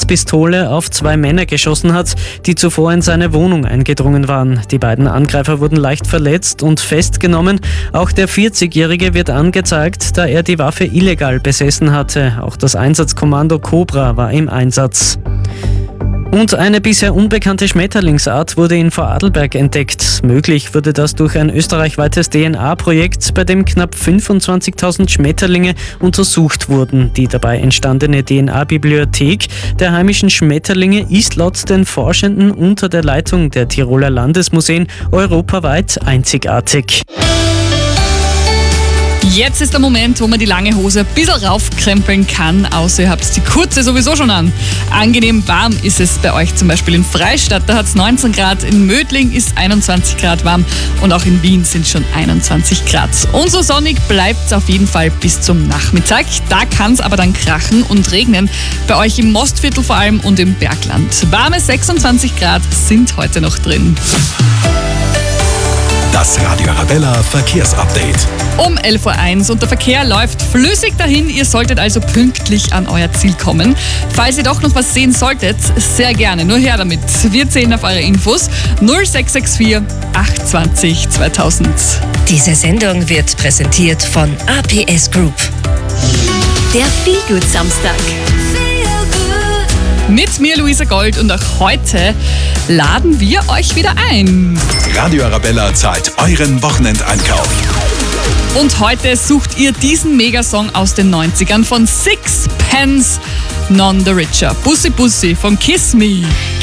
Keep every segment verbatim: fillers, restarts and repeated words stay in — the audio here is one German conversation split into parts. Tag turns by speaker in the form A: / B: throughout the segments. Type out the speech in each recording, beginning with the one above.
A: Schrotpistole auf zwei Männer geschossen hat, die zuvor in seine Wohnung eingedrungen waren. Die beiden Angreifer wurden leicht verletzt und festgenommen. Auch der vierzigjährige wird angezeigt, da er die Waffe illegal besessen hatte. Auch das Einsatzkommando Cobra war im Einsatz. Und eine bisher unbekannte Schmetterlingsart wurde in Vorarlberg entdeckt. Möglich wurde das durch ein österreichweites D N A-Projekt, bei dem knapp fünfundzwanzigtausend Schmetterlinge untersucht wurden. Die dabei entstandene D N A-Bibliothek der heimischen Schmetterlinge ist laut den Forschenden unter der Leitung der Tiroler Landesmuseen europaweit einzigartig.
B: Jetzt ist der Moment, wo man die lange Hose ein bisschen raufkrempeln kann, außer ihr habt die kurze sowieso schon an. Angenehm warm ist es bei euch zum Beispiel in Freistadt, da hat es neunzehn Grad, in Mödling ist einundzwanzig Grad warm und auch in Wien sind schon einundzwanzig Grad. Und so sonnig bleibt es auf jeden Fall bis zum Nachmittag. Da kann es aber dann krachen und regnen, bei euch im Mostviertel vor allem und im Bergland. Warme sechsundzwanzig Grad sind heute noch drin.
C: Das Radio Arabella Verkehrsupdate.
B: Um elf Uhr eins und der Verkehr läuft flüssig dahin. Ihr solltet also pünktlich an euer Ziel kommen. Falls ihr doch noch was sehen solltet, sehr gerne. Nur her damit. Wir zählen auf eure Infos. null sechs sechs vier acht zwei null zweitausend.
D: Diese Sendung wird präsentiert von A P S Group. Der Feelgood Samstag.
B: Mit mir Luisa Gold und auch heute laden wir euch wieder ein.
C: Radio Arabella zahlt euren Wochenendeinkauf.
B: Und heute sucht ihr diesen Megasong aus den neunzigern von Sixpence None the Richer. Bussi Bussi von Kiss Me.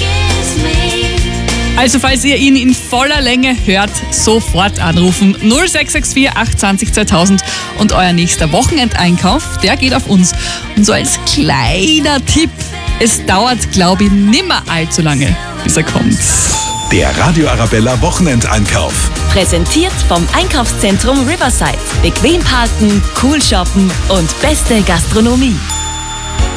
B: Also falls ihr ihn in voller Länge hört, sofort anrufen. null sechs sechs vier acht zwei null zweitausend und euer nächster Wochenendeinkauf, der geht auf uns. Und so als kleiner Tipp, es dauert, glaube ich, nimmer allzu lange, bis er kommt.
C: Der Radio Arabella Wochenendeinkauf.
D: Präsentiert vom Einkaufszentrum Riverside. Bequem parken, cool shoppen und beste Gastronomie.